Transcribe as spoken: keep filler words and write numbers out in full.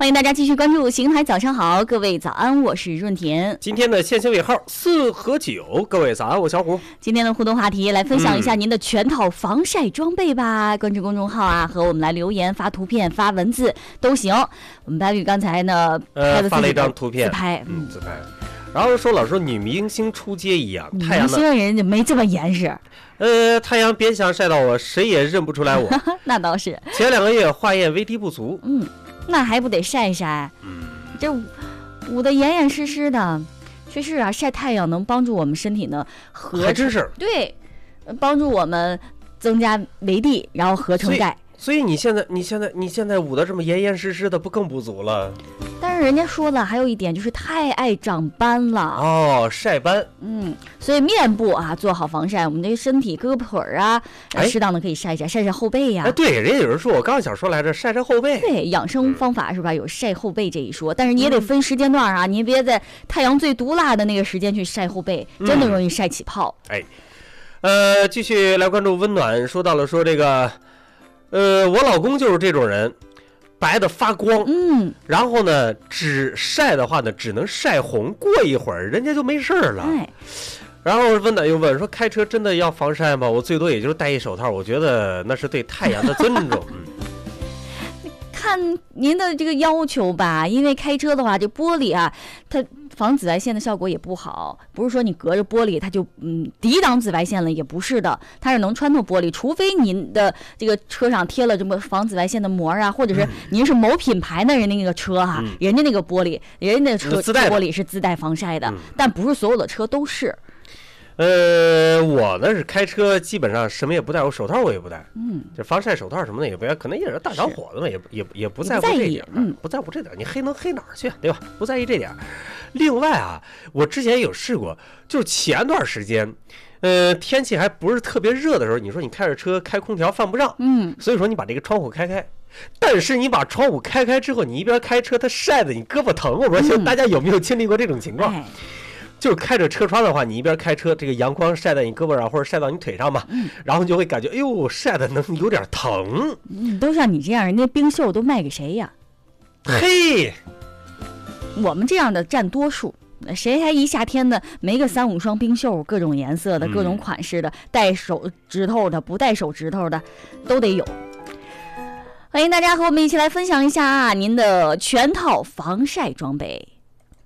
欢迎大家继续关注邢台早上好，各位早安，我是润田。 今天的限行尾号四和九，各位早安，我小虎。 今天的互动话题来分享一下您的全套防晒装备吧，嗯、关注公众号啊，和我们来留言、发图片、发文字都行。我们白宇刚才呢呃发了一张图片自拍， 嗯，自拍。然后说老说女明星出街一样， 太阳明星人家没这么严实。 呃，太阳别想晒到我，谁也认不出来我。 那倒是。 前两个月化验微滴不足， 嗯，那还不得晒晒？ 嗯， 这捂得严严实实的，确实啊，晒太阳能帮助我们身体呢合， 还真是对，帮助我们增加维 D， 然后合成钙。 所以你现在你现在你现在捂得这么严严实实的，不更不足了？ 但是人家说了，还有一点就是太爱长斑了哦，晒斑。 嗯，所以面部啊做好防晒，我们这个身体胳膊腿儿啊，适当的可以晒一晒，晒晒后背呀、啊。 哎，对，人家有人说，我刚想说来着，晒晒后背。 对，养生方法是吧？有晒后背这一说，但是你也得分时间段啊，嗯、你别在太阳最毒辣的那个时间去晒后背，真的容易晒起泡。 嗯、哎，呃，继续来关注温暖，说到了说这个。呃，我老公就是这种人，白的发光， 嗯， 然后呢，只晒的话呢，只能晒红，过一会儿人家就没事了。 哎， 然后温暖又问说，开车真的要防晒吗？我最多也就是戴一手套，我觉得那是对太阳的尊重。 嗯，看您的这个要求吧，因为开车的话，这玻璃啊，它防紫外线的效果也不好，不是说你隔着玻璃它就嗯抵挡紫外线了，也不是的，它是能穿透玻璃，除非您的这个车上贴了这么防紫外线的膜啊，或者是您是某品牌的人那个车哈、啊嗯，人家那个玻璃，人家那个车玻璃是自带防晒的， 嗯、 但不是所有的车都是。 呃，我呢是开车基本上什么也不戴，我手套我也不戴， 嗯， 这防晒手套什么的也不戴，可能也是大小伙子嘛，也也也不在乎这点， 嗯， 不在乎这点，你黑能黑哪儿去，对吧？不在意这点。另外啊，我之前有试过，就是前段时间，呃，天气还不是特别热的时候，你说你开着车开空调犯不上， 嗯， 所以说你把这个窗户开开，但是你把窗户开开之后，你一边开车，它晒得你胳膊疼，我说大家有没有经历过这种情况？ 哎， 就是开着车窗的话，你一边开车，这个阳光晒在你胳膊上或者晒到你腿上嘛， 嗯， 然后你就会感觉，哎呦，晒的能有点疼。 嗯，都像你这样，人家冰袖都卖给谁呀？ 嘿， 我们这样的占多数，谁还一夏天的没个三五双冰袖，各种颜色的、各种款式的，带手指头的、不带手指头的，都得有。欢迎大家和我们一起来分享一下啊，您的全套防晒装备。